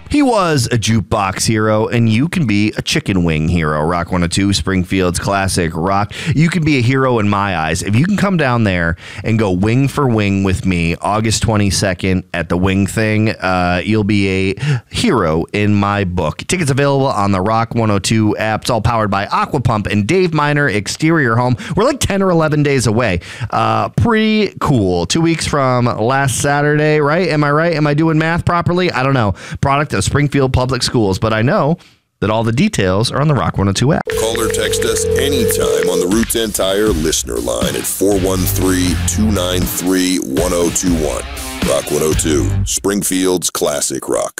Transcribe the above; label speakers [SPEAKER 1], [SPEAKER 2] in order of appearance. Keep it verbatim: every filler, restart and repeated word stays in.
[SPEAKER 1] He was a jukebox hero, and you can be a chicken wing hero. Rock one oh two, Springfield's classic rock. You can be a hero in my eyes. If you can come down there and go wing for wing with me August twenty-second at the Wing Thing, uh, you'll be a hero in my book. Tickets available on the Rock one oh two app. It's all powered by Aqua Pump and Dave Miner Exterior Home. We're like ten or eleven days away. Uh, pretty cool. Two weeks from last Saturday, right? Am I right? Am I doing math properly? I don't know. Product of Springfield Public Schools, but I know that all the details are on the Rock one oh two app.
[SPEAKER 2] Call or text us anytime on the Route ten Tire listener line at four one three, two nine three, one oh two one. Rock one oh two, Springfield's classic rock.